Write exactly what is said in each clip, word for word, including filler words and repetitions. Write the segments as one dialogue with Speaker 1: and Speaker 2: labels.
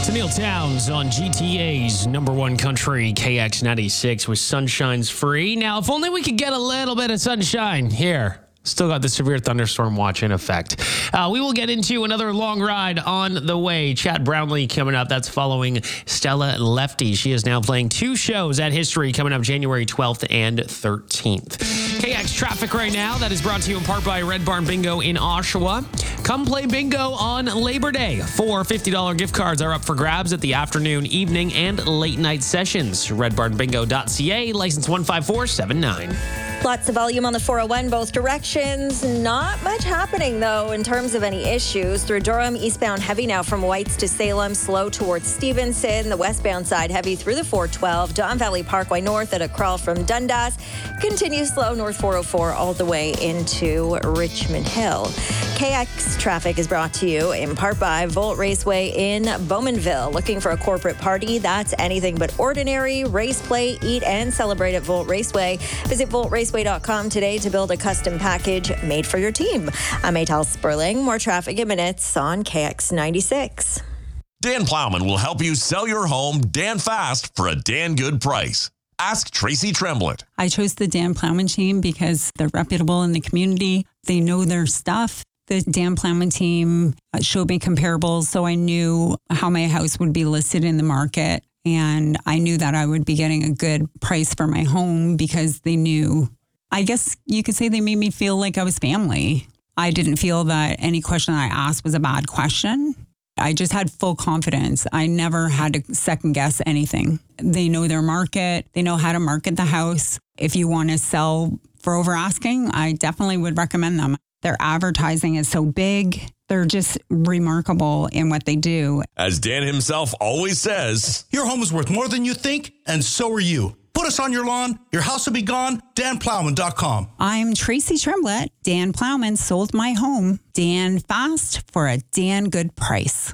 Speaker 1: Neil Towns on G T A's number one country, K X ninety-six, with Sunshine's free. Now, if only we could get a little bit of sunshine here. Still got the severe thunderstorm watch in effect. Uh, we will get into another long ride on the way. Chad Brownlee coming up. That's following Stella Lefty. She is now playing two shows at History coming up January twelfth and thirteenth. K X traffic right now. That is brought to you in part by Red Barn Bingo in Oshawa. Come play bingo on Labor Day. Four fifty dollars gift cards are up for grabs at the afternoon, evening, and late night sessions. red barn bingo dot c a, license one five four seven nine.
Speaker 2: Lots of volume on the four oh one, both directions. Not much happening, though, in terms of any issues. Through Durham, eastbound heavy now from Whites to Salem, slow towards Stevenson. The westbound side heavy through the four twelve. Don Valley Parkway north at a crawl from Dundas. Continues slow north four oh four all the way into Richmond Hill. K X traffic is brought to you in part by Volt Raceway in Bowmanville. Looking for a corporate party that's anything but ordinary? Race, play, eat, and celebrate at Volt Raceway. Visit volt raceway dot com today to build a custom package made for your team. I'm Atal Sperling. More traffic in minutes on K X ninety-six.
Speaker 3: Dan Plowman will help you sell your home Dan fast for a Dan good price. Ask Tracy Tremblett.
Speaker 4: I chose the Dan Plowman team because they're reputable in the community. They know their stuff. The Dan Plowman team showed me comparables, so I knew how my house would be listed in the market. And I knew that I would be getting a good price for my home because they knew, I guess you could say they made me feel like I was family. I didn't feel that any question I asked was a bad question. I just had full confidence. I never had to second guess anything. They know their market. They know how to market the house. If you want to sell for over asking, I definitely would recommend them. Their advertising is so big. They're just remarkable in what they do.
Speaker 3: As Dan himself always says,
Speaker 5: your home is worth more than you think, and so are you. Put us on your lawn. Your house will be gone. dan plowman dot com.
Speaker 4: I'm Tracy Tremblett. Dan Plowman sold my home. Dan fast for a Dan good price.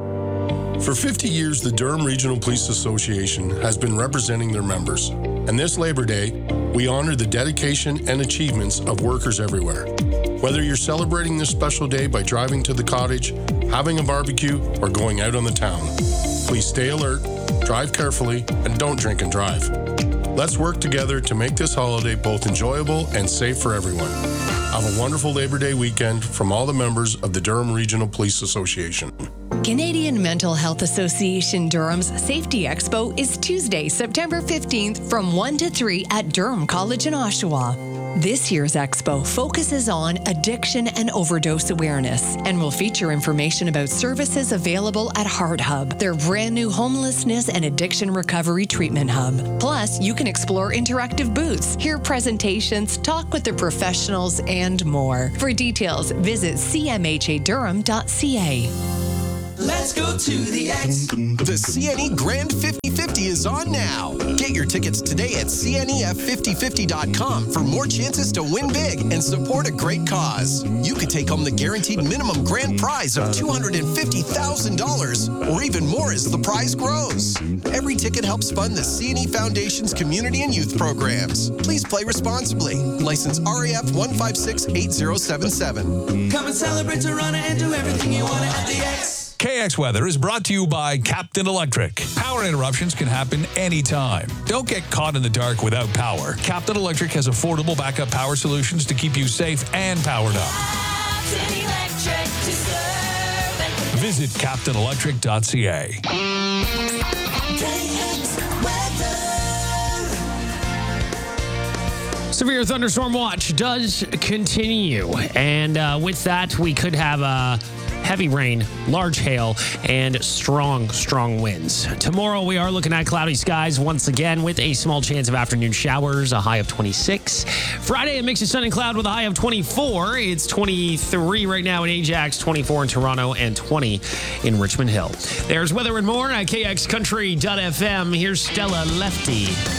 Speaker 6: For fifty years, the Durham Regional Police Association has been representing their members. And this Labor Day, we honor the dedication and achievements of workers everywhere. Whether you're celebrating this special day by driving to the cottage, having a barbecue, or going out on the town, please stay alert, drive carefully, and don't drink and drive. Let's work together to make this holiday both enjoyable and safe for everyone. Have a wonderful Labor Day weekend from all the members of the Durham Regional Police Association.
Speaker 7: Canadian Mental Health Association Durham's Safety Expo is Tuesday, September fifteenth from one to three at Durham College in Oshawa. This year's expo focuses on addiction and overdose awareness and will feature information about services available at Heart Hub, their brand new homelessness and addiction recovery treatment hub. Plus, you can explore interactive booths, hear presentations, talk with the professionals, and more. For details, visit c m h a durham dot c a.
Speaker 8: Let's go to the X.
Speaker 9: The C N E Grand fifty fifty is on now. Get your tickets today at c n e f fifty fifty dot com for more chances to win big and support a great cause. You could take home the guaranteed minimum grand prize of two hundred fifty thousand dollars or even more as the prize grows. Every ticket helps fund the C N E Foundation's community and youth programs. Please play responsibly. License R A F one five six eight zero seven seven.
Speaker 8: Come and celebrate Toronto and do everything you want at the X.
Speaker 10: K X Weather is brought to you by Captain Electric. Power interruptions can happen anytime. Don't get caught in the dark without power. Captain Electric has affordable backup power solutions to keep you safe and powered up.
Speaker 8: Captain Electric to serve and
Speaker 10: Visit captain electric dot c a.
Speaker 8: K X weather.
Speaker 1: Severe thunderstorm watch does continue. And uh, with that, we could have a heavy rain, large hail, and strong, strong winds. Tomorrow, we are looking at cloudy skies once again with a small chance of afternoon showers, a high of twenty-six. Friday, a mix of sun and cloud with a high of twenty-four. It's twenty-three right now in Ajax, twenty-four in Toronto, and twenty in Richmond Hill. There's weather and more at k x country dot f m. Here's Stella Lefty.